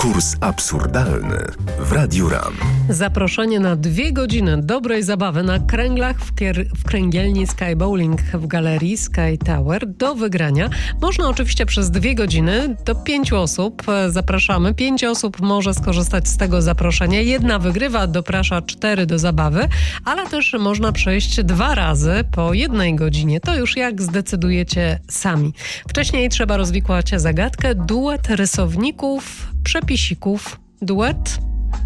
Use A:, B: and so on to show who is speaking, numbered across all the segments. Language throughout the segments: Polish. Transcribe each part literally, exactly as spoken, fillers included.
A: Kurs absurdalny w Radiu RAM.
B: Zaproszenie na dwie godziny dobrej zabawy na kręglach w, kier- w kręgielni Sky Bowling w galerii Sky Tower do wygrania. Można oczywiście przez dwie godziny do pięciu osób. Zapraszamy. Pięć osób może skorzystać z tego zaproszenia. Jedna wygrywa, doprasza cztery do zabawy, ale też można przejść dwa razy po jednej godzinie. To już jak zdecydujecie sami. Wcześniej trzeba rozwikłać zagadkę. Duet rysowników, przepisików. Duet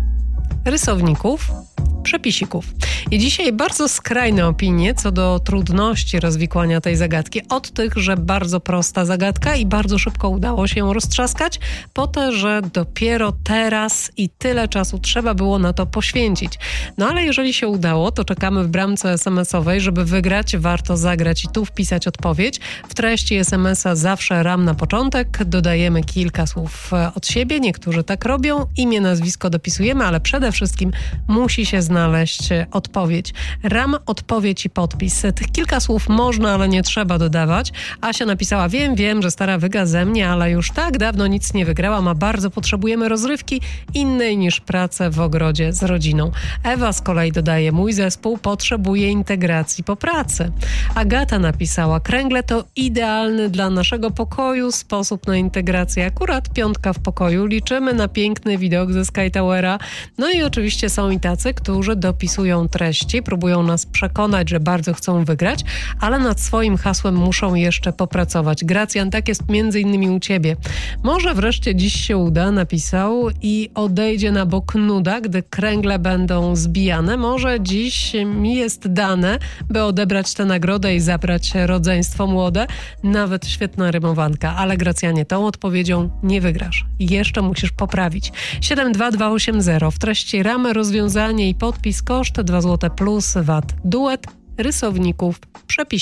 B: rysowników, przepisików. I dzisiaj bardzo skrajne opinie co do trudności rozwikłania tej zagadki. Od tych, że bardzo prosta zagadka i bardzo szybko udało się ją roztrzaskać, po to, że dopiero teraz i tyle czasu trzeba było na to poświęcić. No ale jeżeli się udało, to czekamy w bramce es em esowej, żeby wygrać. Warto zagrać i tu wpisać odpowiedź. W treści es em esa zawsze RAM na początek. Dodajemy kilka słów od siebie. Niektórzy tak robią. Imię, nazwisko dopisujemy, ale przede wszystkim musi się znaleźć odpowiedź. RAM, odpowiedź i podpis. Tych kilka słów można, ale nie trzeba dodawać. Asia napisała: wiem, wiem, że stara wyga ze mnie, ale już tak dawno nic nie wygrałam, a bardzo potrzebujemy rozrywki innej niż pracę w ogrodzie z rodziną. Ewa z kolei dodaje: mój zespół potrzebuje integracji po pracy. Agata napisała: kręgle to idealny dla naszego pokoju sposób na integrację. Akurat piątka w pokoju. Liczymy na piękny widok ze Sky Towera. No i oczywiście są i tacy, którzy dopisują treści, próbują nas przekonać, że bardzo chcą wygrać, ale nad swoim hasłem muszą jeszcze popracować. Gracjan, tak jest między innymi u ciebie. Może wreszcie dziś się uda, napisał, i odejdzie na bok nuda, gdy kręgle będą zbijane. Może dziś mi jest dane, by odebrać tę nagrodę i zabrać rodzeństwo młode. Nawet świetna rymowanka, ale Gracjanie, tą odpowiedzią nie wygrasz. Jeszcze musisz poprawić. siedem dwa dwa osiem zero. W treści ramy rozwiązanie i podpis, koszt dwa złote plus V A T. Duet rysowników, przepis.